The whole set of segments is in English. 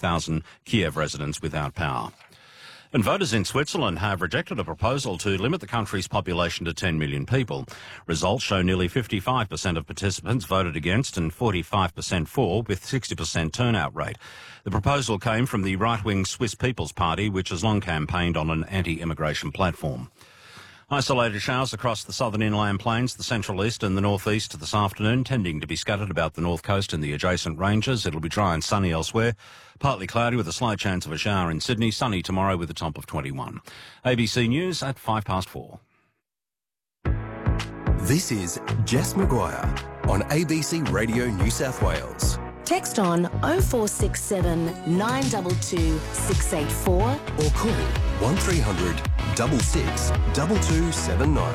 1,000 Kiev residents without power. And voters in Switzerland have rejected a proposal to limit the country's population to 10 million people. Results show nearly 55% of participants voted against and 45% for, with 60% turnout rate. The proposal came from the right-wing Swiss People's Party, which has long campaigned on an anti-immigration platform. Isolated showers across the southern inland plains, the central east and the northeast this afternoon, tending to be scattered about the north coast and the adjacent ranges. It'll be dry and sunny elsewhere. Partly cloudy with a slight chance of a shower in Sydney. Sunny tomorrow with a top of 21. ABC News at 4:05. This is Jess Maguire on ABC Radio New South Wales. Text on 0467 922 684 Or call 1300 66 2279.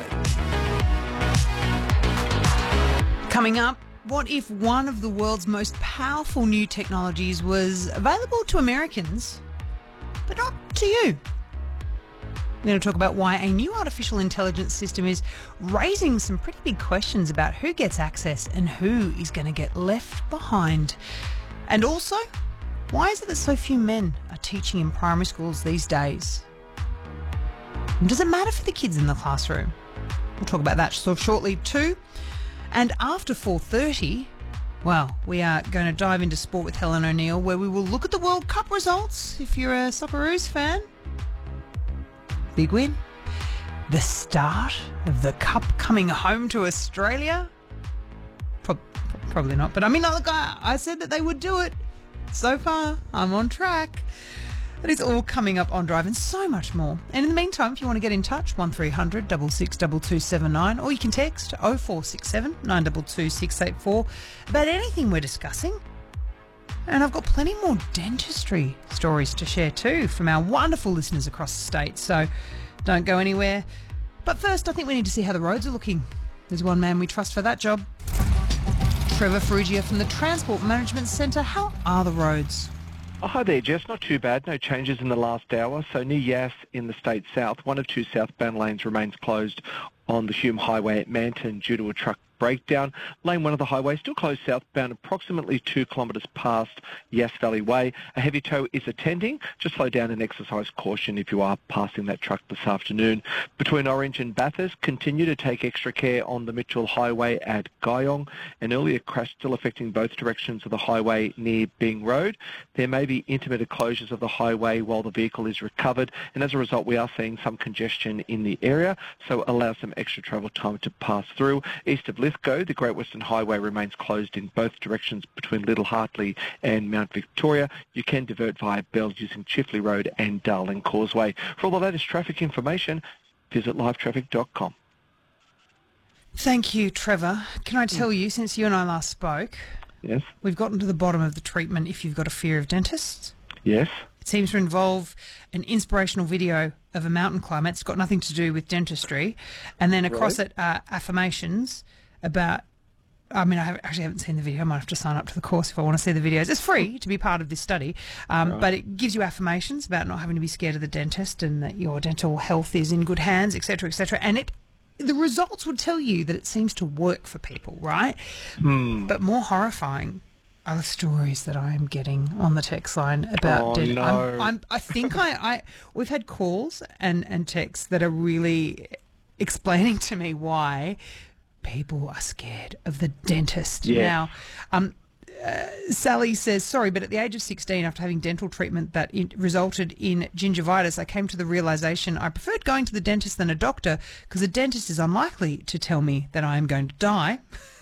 Coming up, what if one of the world's most powerful new technologies was available to Americans, but not to you? We're going to talk about why a new artificial intelligence system is raising some pretty big questions about who gets access and who is going to get left behind. And also, why is it that so few men are teaching in primary schools these days? And does it matter for the kids in the classroom? We'll talk about that shortly too. And after 4:30, well, we are going to dive into sport with Helen O'Neill, where we will look at the World Cup results, if you're a Socceroos fan. Big win. The start of the Cup coming home to Australia? Probably not. But I mean, look, I said that they would do it. So far, I'm on track. That is all coming up on Drive and so much more. And in the meantime, if you want to get in touch, 1300 662279, or you can text 0467 922 684 about anything we're discussing. And I've got plenty more dentistry stories to share too from our wonderful listeners across the state. So don't go anywhere. But first, I think we need to see how the roads are looking. There's one man we trust for that job. Trevor Ferrugia from the Transport Management Centre. How are the roads? Oh, hi there, Jess. Not too bad. No changes in the last hour. So near Yass in the state south, one of two southbound lanes remains closed on the Hume Highway at Manton due to a truck breakdown. Lane 1 of the highway still closed southbound approximately 2 kilometres past Yass Valley Way. A heavy tow is attending. Just slow down and exercise caution if you are passing that truck this afternoon. Between Orange and Bathurst, continue to take extra care on the Mitchell Highway at Guyong. An earlier crash still affecting both directions of the highway near Bing Road. There may be intermittent closures of the highway while the vehicle is recovered, and as a result we are seeing some congestion in the area, so allow some extra travel time to pass through. East of Lithgow, the Great Western Highway remains closed in both directions between Little Hartley and Mount Victoria. You can divert via Bells using Chifley Road and Darling Causeway. For all the latest traffic information, visit livetraffic.com. Thank you, Trevor. Can I tell you, since you and I last spoke, Yes. we've gotten to the bottom of the treatment if you've got a fear of dentists. Yes. It seems to involve an inspirational video of a mountain climber. It's got nothing to do with dentistry. And then across it are affirmations about, I mean, I actually haven't seen the video. I might have to sign up to the course if I want to see the videos. It's free to be part of this study, but it gives you affirmations about not having to be scared of the dentist and that your dental health is in good hands, etc., etc. And the results would tell you that it seems to work for people, right? But more horrifying are the stories that I am getting on the text line about I think we've had calls and texts that are really explaining to me why people are scared of the dentist. Yes. Now, Sally says, sorry, but at the age of 16, after having dental treatment that resulted in gingivitis, I came to the realisation I preferred going to the dentist than a doctor because a dentist is unlikely to tell me that I am going to die.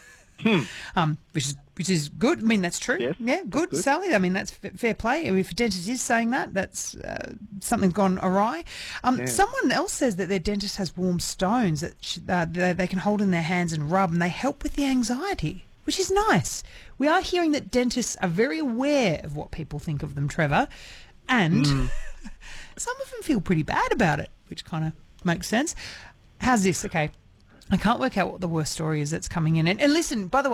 Which is good. I mean, that's true. Yes, yeah, good, Sally. I mean, that's fair play. I mean, if a dentist is saying that, that's something's gone awry. Someone else says that their dentist has warm stones that they can hold in their hands and rub, and they help with the anxiety, which is nice. We are hearing that dentists are very aware of what people think of them, Trevor, and some of them feel pretty bad about it, which kind of makes sense. How's this? Okay. I can't work out what the worst story is that's coming in. And listen, by the way,